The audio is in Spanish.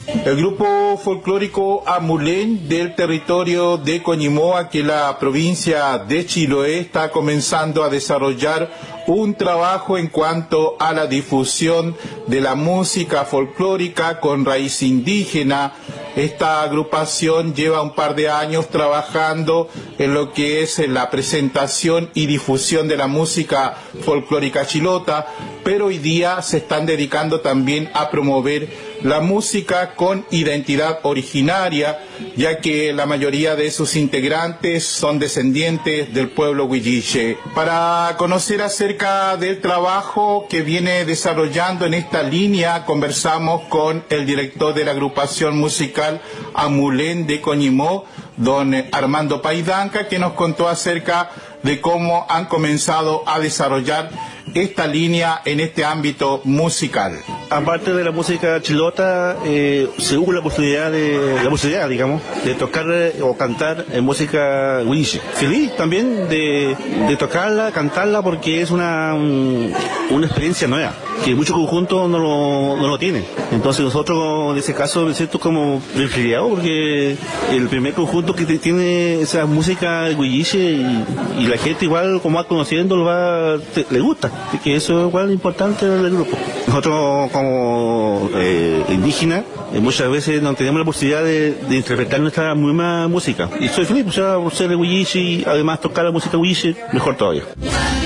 El grupo folclórico Amulén del territorio de Coñimoa, que la provincia de Chiloé, está comenzando a desarrollar un trabajo en cuanto a la difusión de la música folclórica con raíz indígena. Esta agrupación lleva un par de años trabajando en lo que es la presentación y difusión de la música folclórica chilota, pero hoy día se están dedicando también a promover la música con identidad originaria, ya que la mayoría de sus integrantes son descendientes del pueblo huilliche. Para conocer acerca del trabajo que viene desarrollando en esta línea, conversamos con el director de la agrupación musical Amulén de Coñimó, don Armando Paidanca, que nos contó acerca de cómo han comenzado a desarrollar esta línea en este ámbito musical. Aparte de la música chilota, se hubo la posibilidad, digamos, de tocar o cantar en música huilliche. Feliz también de tocarla, cantarla, porque es una experiencia nueva, que muchos conjuntos no lo tienen. Entonces nosotros, en ese caso, me siento como privilegiado, porque el primer conjunto que tiene esa música huilliche y la gente igual, como va conociendo, le gusta, que eso es igual importante del grupo. Nosotros como indígenas muchas veces no tenemos la posibilidad de interpretar nuestra misma música. Y soy feliz, por ser de huilliche y además tocar la música huilliche, mejor todavía.